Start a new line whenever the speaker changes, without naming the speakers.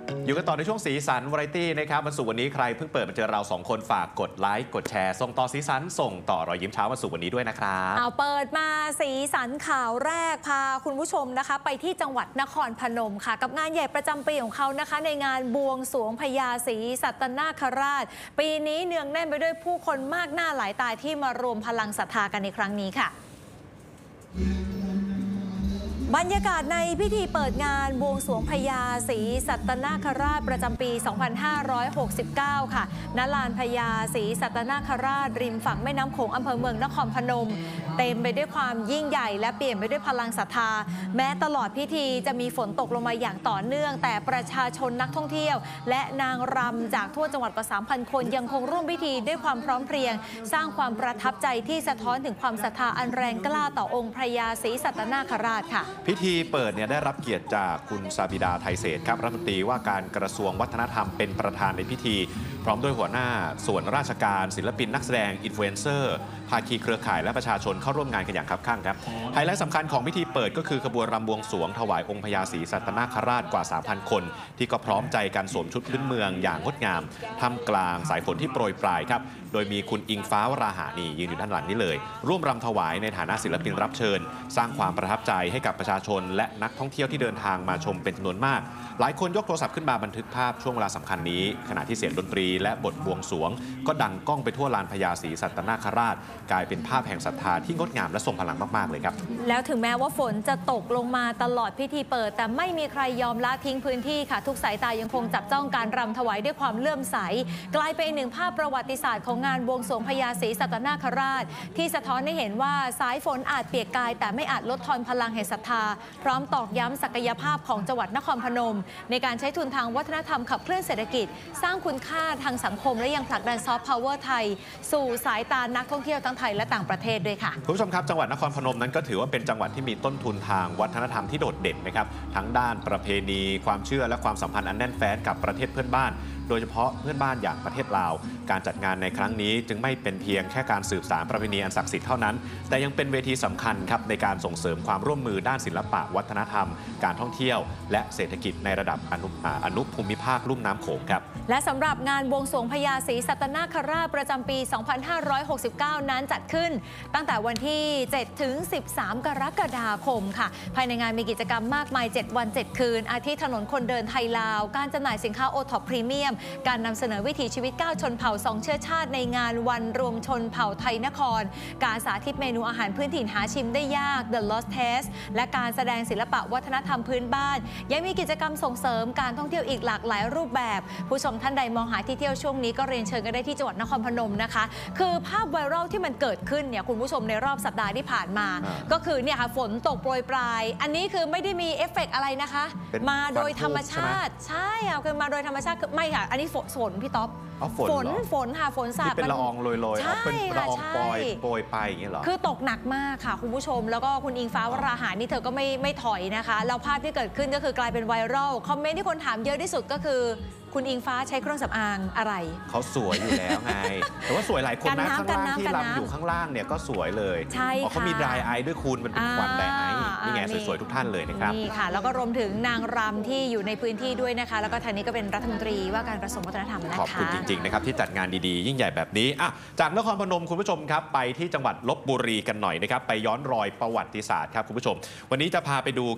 อยู่กันต่อในช่วงสีสันวาไรตี้นะครับวันศุกร์วันนี้ใครเพิ่งเปิดมาเจอเรา2คนฝากกดไลค์กดแชร์ส่งต่อสีสันส่งต่อรอยยิ้มเช้าวันศุกร์วันนี้ด้วยนะครับ
เอาเปิดมาสีสันข่าวแรกพาคุณผู้ชมนะคะไปที่จังหวัดนครพนมค่ะกับงานใหญ่ประจำปีของเขานะคะในงานบวงสรวงพญาศรีสัตนาคราชปีนี้เนืองแน่นไปด้วยผู้คนมากหน้าหลายตาที่มารวมพลังศรัทธากันในครั้งนี้ค่ะบรรยากาศในพิธีเปิดงานบวงสรวงพญาศรีสัตนาคราชประจำปี 2569 ค่ะณลานพญาศรีสัตนาคราชริมฝั่งแม่น้ำโขงอำเภอเมืองนครพนมเต็มไปด้วยความยิ่งใหญ่และเปลี่ยนไปด้วยพลังศรัทธาแม้ตลอดพิธีจะมีฝนตกลงมาอย่างต่อเนื่องแต่ประชาชนนักท่องเที่ยวและนางรำจากทั่วจังหวัดกว่า 3,000 คนยังคงร่วมพิธีด้วยความพร้อมเพรียงสร้างความประทับใจที่สะท้อนถึงความศรัทธาอันแรงกล้าต่อองค์พญาศรีสัตนาคราชค่ะ
พิธีเปิดได้รับเกียรติจากคุณซาบิดาไทยเศรษฐ์ครับรัฐมนตรีว่าการกระทรวงวัฒนธรรมเป็นประธานในพิธีพร้อมด้วยหัวหน้าส่วนราชการศิลปินนักแสดงอินฟลูเอนเซอร์ภาคีเครือข่ายและประชาชนเข้าร่วมงานกันอย่างคับคั่งครับไฮไลท์สำคัญของพิธีเปิดก็คือขบวนรำบวงสรวงถวายองค์พญาศรีสัตนาคราชกว่า 3,000 คนที่ก็พร้อมใจกันสวมชุดพื้นเมืองอย่างงดงามท่ามกลางสายฝนที่โปรยปลายครับโดยมีคุณอิงฟ้าวราหานียืนอยู่ด้านหลังนี้เลยร่วมรำถวายในฐานะศิลปินรับเชิญสร้างความประทับใจให้กับประชาชนและนักท่องเที่ยวที่เดินทางมาชมเป็นจำนวนมากหลายคนยกโทรศัพท์ขึ้นมาบันทึกภาพช่วงเวลาสำคัญนี้ขณะที่เสียงดนตรีและบทบวงสรวงก็ดังก้องไปทั่วลานพญาศรีสัตนาคราชกลายเป็นภาพแห่งศรัทธาที่งดงามและทรงพลังมากๆเลยครับ
แล้วถึงแม้ว่าฝนจะตกลงมาตลอดพิธีเปิดแต่ไม่มีใครยอมละทิ้งพื้นที่ค่ะทุกสายตายังคงจับจ้องการรำถวายด้วยความเลื่อมใสกลายเป็นหนึ่งภาพประวัติศาสตร์ของงานบวงสรวงพญาศรีสัตนาคราชที่สะท้อนให้เห็นว่าสายฝนอาจเปียกกายแต่ไม่อาจลดทอนพลังแห่งศรัทธาพร้อมตอกย้ำศักยภาพของจังหวัดนครพนมในการใช้ทุนทางวัฒนธรรมขับเคลื่อนเศรษฐกิจสร้างคุณค่าทางสังคมและยังผลักดันซอฟต์พาวเวอร์ไทยสู่สายตานักท่องเที่ยวทั้งไทยและต่างประเทศด้วยค่ะ
คุณผู้ชมครับจังหวัดนครพนมนั้นก็ถือว่าเป็นจังหวัดที่มีต้นทุนทางวัฒนธรรมที่โดดเด่นนะครับทั้งด้านประเพณีความเชื่อและความสัมพันธ์อันแน่นแฟ้นกับประเทศเพื่อนบ้านโดยเฉพาะเพื่อนบ้านอย่างประเทศลาวการจัดงานในครั้งนี้จึงไม่เป็นเพียงแค่การสืบสานประเพณีอันศักดิ์สิทธิ์เท่านั้นแต่ยังเป็นเวทีสำคัญครับในการส่งเสริมความร่วมมือด้านศิลปะวัฒนธรรมการท่องเที่ยวและเศรษฐกิจในระดับอนุภูมิภาคลุ่มน้ำโขงครับ
และสำหรับงานบวงสรวงพญาศรีสัตนาคราชประจำปี 2569 นั้นจัดขึ้นตั้งแต่วันที่ 7 ถึง 13 กรกฎาคมค่ะภายในงานมีกิจกรรมมากมาย 7 วัน 7 คืนอาทิถนนคนเดินไทยลาวการจำหน่ายสินค้าโอท็อปพรีเมียมการนำเสนอวิถีชีวิต9ชนเผ่า2เชื้อชาติในงานวันรวมชนเผ่าไทยนครการสาธิตเมนูอาหารพื้นถิ่นหาชิมได้ยาก The Lost Taste และการแสดงศิลปะวัฒนธรรมพื้นบ้านยังมีกิจกรรมส่งเสริมการท่องเที่ยวอีกหลากหลายรูปแบบผู้ชมท่านใดมองหาที่เที่ยวช่วงนี้ก็เรียนเชิญกันได้ที่จังหวัดนครพนมนะคะคือภาพไวรัลที่มันเกิดขึ้นเนี่ยคุณผู้ชมในรอบสัปดาห์ที่ผ่านมาก็คือเนี่ยค่ะฝนตกโปรยปลายอันนี้คือไม่ได้มีเอฟเฟกต์อะไรนะคะมาโดยธรรมชาติใช่ค่ะคือมาโดยธรรมชาติไม่ค่ะอันนี้ฝนพี่ต๊อบฝนค่ะฝนสาด
เป็นละอองโรยๆเป็นละอองโปรยไปอย่างนี้เหรอ
คือตกหนักมากค่ะคุณผู้ชมแล้วก็คุณอิงฟ้าวราหานี่เธอก็ไม่ถอยนะคะแล้วภาพที่เกิดขึ้นก็คือกลายเป็นไวรัลคอมเมนต์ที่คนถามเยอะที่สุดก็คือคุณอิงฟ้าใช้เครื่องสำอางอะไร
เขาสวยอยู่แล้วไงแต่ว่าสวยหลายคนนะข้างล่างที่รำอยู่ข้างล่างเนี่ยก็สวยเลย
ใช่ค่ะ
เขามีดรายไอด้วยคุณมันเป็นควันดรายไอนี่ไงสวยๆทุกท่านเลยนะครับ
นี่ค่ะแล้วก็รวมถึงนางรำที่อยู่ในพื้นที่ด้วยนะคะแล้วก็ทางนี้ก็เป็นรัฐมนตรีว่าการกระทรวงวัฒนธรรมนะคะ
ขอบคุณจริงๆนะครับที่จัดงานดีๆยิ่งใหญ่แบบนี้จากนครพนมคุณผู้ชมครับไปที่จังหวัดลพบุรีกันหน่อยนะครับไปย้อนรอยประวัติศาสตร์ครับคุณผู้ชมวันนี้จะพาไปดู